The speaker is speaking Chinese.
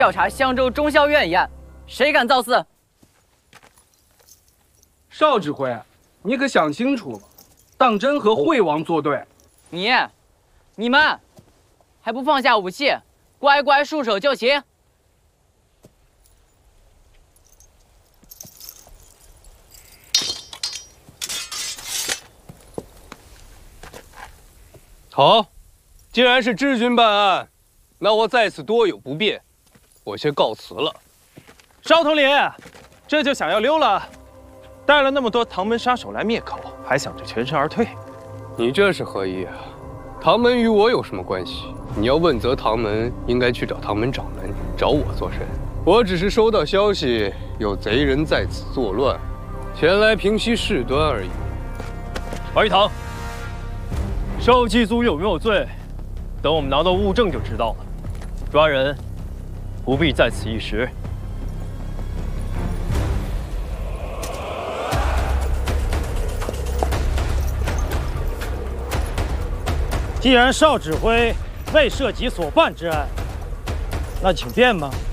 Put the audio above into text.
调查襄州中校院一案，谁敢造次？ 邵指挥，你可想清楚了，当真和惠王作对？ 你们还不放下武器，乖乖束手就擒？ 好，既然是知军办案，那我在此多有不便，我先告辞了。 邵统领，这就想要溜了？带了那么多唐门杀手来灭口，还想着全身而退？ 你这是何意啊？唐门与我有什么关系？你要问责唐门，应该去找唐门掌门，找我做甚？我只是收到消息，有贼人在此作乱，前来平息事端而已。 王玉堂，邵继祖有没有罪？等我们拿到物证就知道了。抓人不必在此一时。 既然邵指挥未涉及所办之案，那请便吧。